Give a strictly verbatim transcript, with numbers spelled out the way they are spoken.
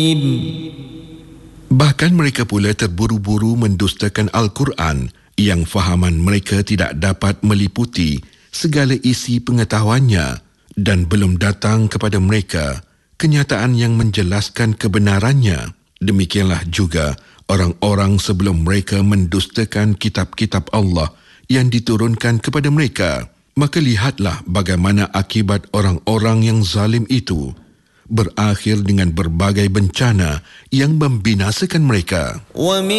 Bahkan mereka pula terburu-buru mendustakan Al-Quran yang fahaman mereka tidak dapat meliputi segala isi pengetahuannya dan belum datang kepada mereka kenyataan yang menjelaskan kebenarannya. Demikianlah juga orang-orang sebelum mereka mendustakan kitab-kitab Allah yang diturunkan kepada mereka. Maka lihatlah bagaimana akibat orang-orang yang zalim itu, berakhir dengan berbagai bencana yang membinasakan mereka.